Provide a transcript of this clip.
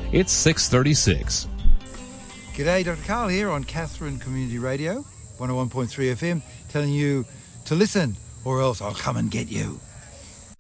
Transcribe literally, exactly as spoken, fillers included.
It's six thirty-six. G'day, Doctor Carl here on Catherine Community Radio, one oh one point three F M, telling you to listen or else I'll come and get you.